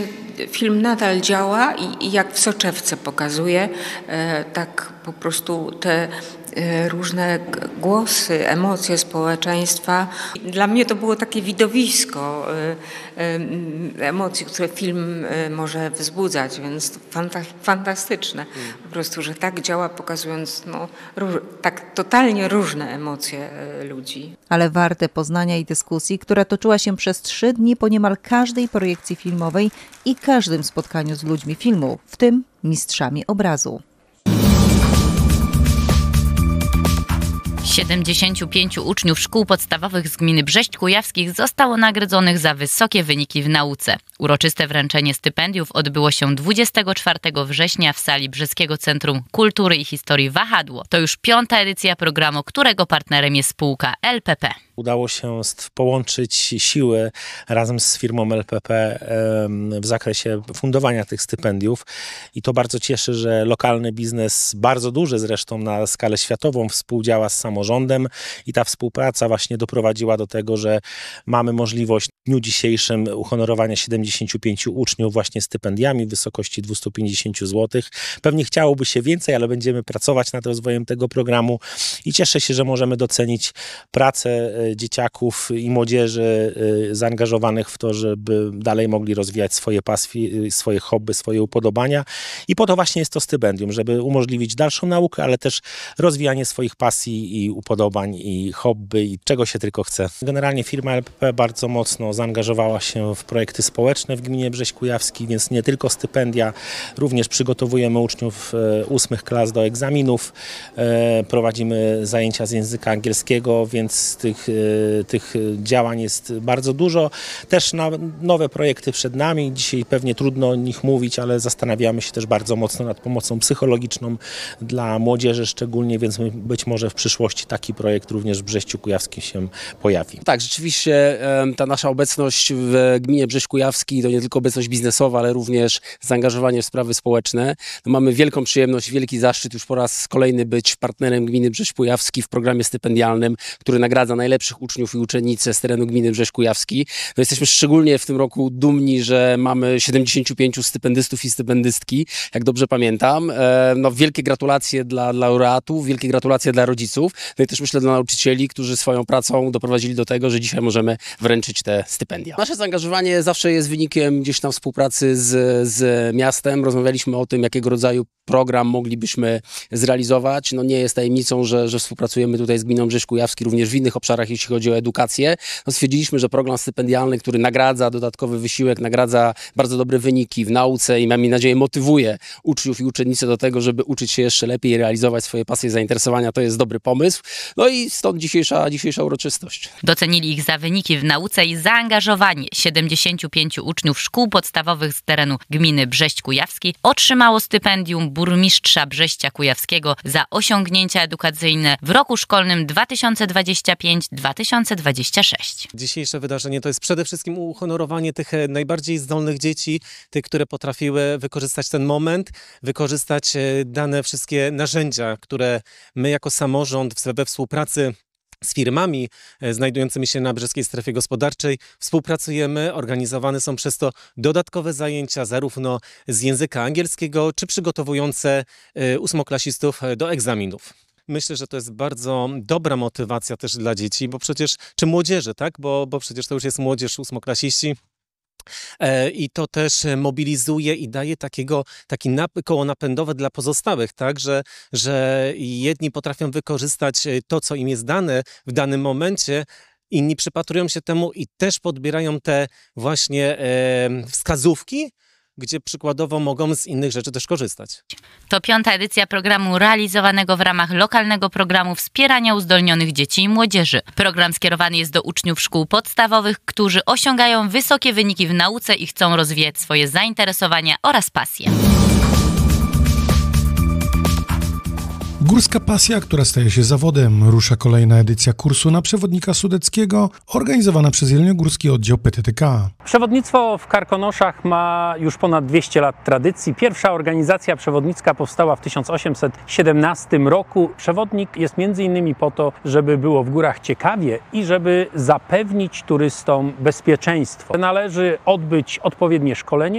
Film nadal działa i jak w soczewce pokazuje, tak po prostu te różne głosy, emocje społeczeństwa. Dla mnie to było takie widowisko emocji, które film może wzbudzać, więc fantastyczne. Po prostu, że tak działa, pokazując tak totalnie różne emocje ludzi. Ale warte poznania i dyskusji, która toczyła się przez 3 dni po niemal każdej projekcji filmowej i każdym spotkaniu z ludźmi filmu, w tym mistrzami obrazu. 75 uczniów szkół podstawowych z gminy Brześć Kujawskich zostało nagrodzonych za wysokie wyniki w nauce. Uroczyste wręczenie stypendiów odbyło się 24 września w sali Brzeskiego Centrum Kultury i Historii Wahadło. To już 5. edycja programu, którego partnerem jest spółka LPP. Udało się połączyć siły razem z firmą LPP w zakresie fundowania tych stypendiów i to bardzo cieszy, że lokalny biznes, bardzo duży zresztą na skalę światową, współdziała z samorządem i ta współpraca właśnie doprowadziła do tego, że mamy możliwość w dniu dzisiejszym uhonorowania 75 uczniów właśnie stypendiami w wysokości 250 zł. Pewnie chciałoby się więcej, ale będziemy pracować nad rozwojem tego programu i cieszę się, że możemy docenić pracę dzieciaków i młodzieży zaangażowanych w to, żeby dalej mogli rozwijać swoje pasje, swoje hobby, swoje upodobania. I po to właśnie jest to stypendium, żeby umożliwić dalszą naukę, ale też rozwijanie swoich pasji i upodobań i hobby i czego się tylko chce. Generalnie firma LPP bardzo mocno zaangażowała się w projekty społeczne w gminie Brześć Kujawski, więc nie tylko stypendia, również przygotowujemy uczniów 8 klas do egzaminów, prowadzimy zajęcia z języka angielskiego, więc tych działań jest bardzo dużo. Też nowe projekty przed nami. Dzisiaj pewnie trudno o nich mówić, ale zastanawiamy się też bardzo mocno nad pomocą psychologiczną dla młodzieży szczególnie, więc być może w przyszłości taki projekt również w Brześciu Kujawskim się pojawi. Tak, rzeczywiście ta nasza obecność w gminie Brześć Kujawski to nie tylko obecność biznesowa, ale również zaangażowanie w sprawy społeczne. Mamy wielką przyjemność, wielki zaszczyt już po raz kolejny być partnerem gminy Brześć Kujawski w programie stypendialnym, który nagradza najlepszych uczniów i uczennice z terenu gminy Brześć Kujawski. No jesteśmy szczególnie w tym roku dumni, że mamy 75 stypendystów i stypendystki, jak dobrze pamiętam. Wielkie gratulacje dla laureatów, wielkie gratulacje dla rodziców, no i też myślę dla nauczycieli, którzy swoją pracą doprowadzili do tego, że dzisiaj możemy wręczyć te stypendia. Nasze zaangażowanie zawsze jest wynikiem gdzieś tam współpracy z miastem. Rozmawialiśmy o tym, jakiego rodzaju program moglibyśmy zrealizować. No nie jest tajemnicą, że współpracujemy tutaj z gminą Brześć Kujawski również w innych obszarach, jeśli chodzi o edukację. No stwierdziliśmy, że program stypendialny, który nagradza dodatkowy wysiłek, nagradza bardzo dobre wyniki w nauce i mam nadzieję motywuje uczniów i uczennice do tego, żeby uczyć się jeszcze lepiej i realizować swoje pasje i zainteresowania. To jest dobry pomysł. No i stąd dzisiejsza uroczystość. Docenili ich za wyniki w nauce i zaangażowanie. 75 uczniów szkół podstawowych z terenu gminy Brześć Kujawski otrzymało stypendium burmistrza Brześcia Kujawskiego za osiągnięcia edukacyjne w roku szkolnym 2025-2026. Dzisiejsze wydarzenie to jest przede wszystkim uhonorowanie tych najbardziej zdolnych dzieci, tych, które potrafiły wykorzystać ten moment, wykorzystać dane wszystkie narzędzia, które my jako samorząd we współpracy z firmami znajdującymi się na Brzeskiej Strefie Gospodarczej współpracujemy, organizowane są przez to dodatkowe zajęcia zarówno z języka angielskiego, czy przygotowujące 8-klasistów do egzaminów. Myślę, że to jest bardzo dobra motywacja też dla dzieci, bo przecież, czy młodzieży, tak? Bo przecież to już jest młodzież, 8-klasiści. I to też mobilizuje i daje taki koło napędowe dla pozostałych, tak, że jedni potrafią wykorzystać to, co im jest dane w danym momencie, inni przypatrują się temu i też podbierają te właśnie wskazówki, gdzie przykładowo mogą z innych rzeczy też korzystać. To 5. edycja programu realizowanego w ramach lokalnego programu wspierania uzdolnionych dzieci i młodzieży. Program skierowany jest do uczniów szkół podstawowych, którzy osiągają wysokie wyniki w nauce i chcą rozwijać swoje zainteresowania oraz pasje. Górska pasja, która staje się zawodem. Rusza kolejna edycja kursu na przewodnika sudeckiego, organizowana przez Jeleniogórski Oddział PTTK. Przewodnictwo w Karkonoszach ma już ponad 200 lat tradycji. Pierwsza organizacja przewodnicka powstała w 1817 roku. Przewodnik jest m.in. po to, żeby było w górach ciekawie i żeby zapewnić turystom bezpieczeństwo. Należy odbyć odpowiednie szkolenie